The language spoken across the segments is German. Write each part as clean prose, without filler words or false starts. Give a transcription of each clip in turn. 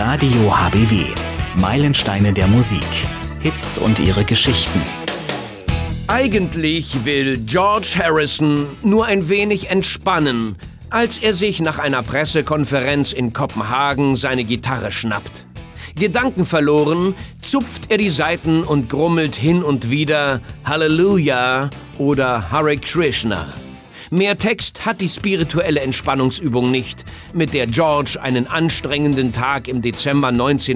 Radio HBW. Meilensteine der Musik. Hits und ihre Geschichten. Eigentlich will George Harrison nur ein wenig entspannen, als er sich nach einer Pressekonferenz in Kopenhagen seine Gitarre schnappt. Gedankenverloren zupft er die Saiten und grummelt hin und wieder Halleluja oder Hare Krishna. Mehr Text hat die spirituelle Entspannungsübung nicht, mit der George einen anstrengenden Tag im Dezember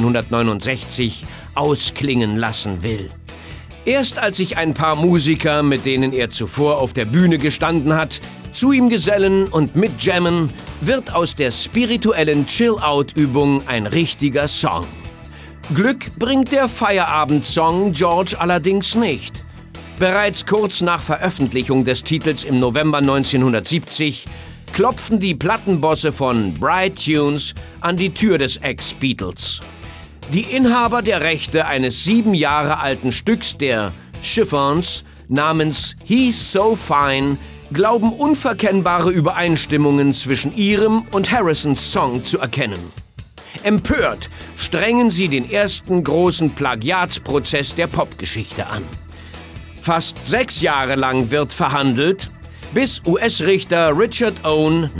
1969 ausklingen lassen will. Erst als sich ein paar Musiker, mit denen er zuvor auf der Bühne gestanden hat, zu ihm gesellen und mitjammen, wird aus der spirituellen Chill-Out-Übung ein richtiger Song. Glück bringt der Feierabendsong George allerdings nicht. Bereits kurz nach Veröffentlichung des Titels im November 1970 klopfen die Plattenbosse von Bright Tunes an die Tür des Ex-Beatles. Die Inhaber der Rechte eines 7 Jahre alten Stücks der Chiffons namens He's So Fine glauben unverkennbare Übereinstimmungen zwischen ihrem und Harrisons Song zu erkennen. Empört strengen sie den ersten großen Plagiatsprozess der Popgeschichte an. Fast 6 Jahre lang wird verhandelt, bis US-Richter Richard Owen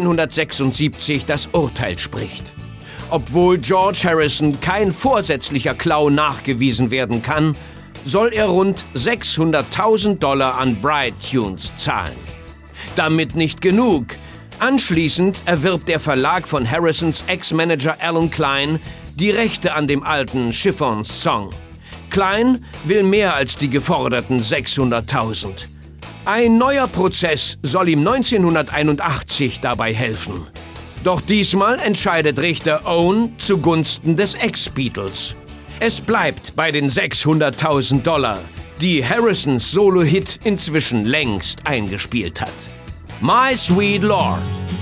1976 das Urteil spricht. Obwohl George Harrison kein vorsätzlicher Klau nachgewiesen werden kann, soll er rund $600.000 an Bright Tunes zahlen. Damit nicht genug. Anschließend erwirbt der Verlag von Harrisons Ex-Manager Alan Klein die Rechte an dem alten Chiffons-Song. Klein will mehr als die geforderten 600.000. Ein neuer Prozess soll ihm 1981 dabei helfen. Doch diesmal entscheidet Richter Owen zugunsten des Ex-Beatles. Es bleibt bei den $600.000, die Harrisons Solo-Hit inzwischen längst eingespielt hat. My Sweet Lord.